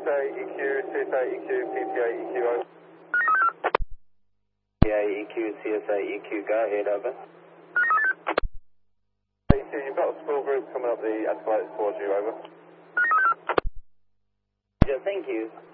CSA, EQ, CSA, EQ, PPA, EQ, over. PPA, EQ, CSA, EQ, go ahead, over. EQ, you've got a small group coming up the escalator towards you, over. Yeah, thank you.